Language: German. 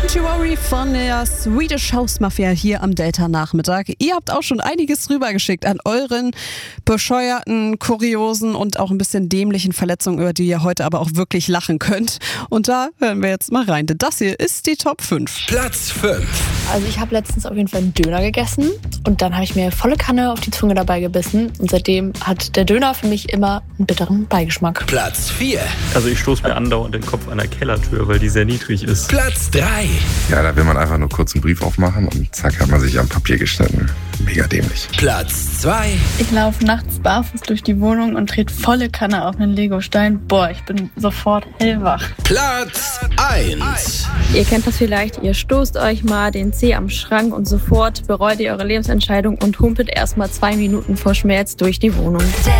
Don't You Worry von der Swedish House Mafia hier am Delta-Nachmittag. Ihr habt auch schon einiges rübergeschickt an euren bescheuerten, kuriosen und auch ein bisschen dämlichen Verletzungen, über die ihr heute aber auch wirklich lachen könnt. Und da hören wir jetzt mal rein, denn das hier ist die Top 5. Platz 5. Also ich habe letztens auf jeden Fall einen Döner gegessen und dann habe ich mir volle Kanne auf die Zunge dabei gebissen und seitdem hat der Döner für mich immer einen bitteren Beigeschmack. Platz 4. Also ich stoße mir andauernd den Kopf an der Kellertür, weil die sehr niedrig ist. Platz 3. Ja, da will man einfach nur kurz einen Brief aufmachen und zack, hat man sich am Papier geschnitten. Mega dämlich. Platz 2. Ich laufe nachts barfuß durch die Wohnung und trete volle Kanne auf einen Legostein. Boah, ich bin sofort hellwach. Platz 1. Ihr kennt das vielleicht, ihr stoßt euch mal den Zeh am Schrank und sofort bereut ihr eure Lebensentscheidung und humpelt erstmal 2 Minuten vor Schmerz durch die Wohnung.